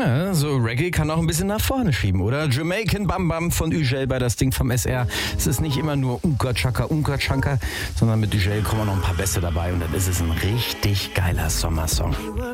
Ja, so Reggae kann auch ein bisschen nach vorne schieben, oder? Jamaican Bam Bam von Ugel bei das Ding vom SR. Es ist nicht immer nur Unka Chaka, sondern mit Ugel kommen auch noch ein paar Bässe dabei und dann ist es ein richtig geiler Sommersong.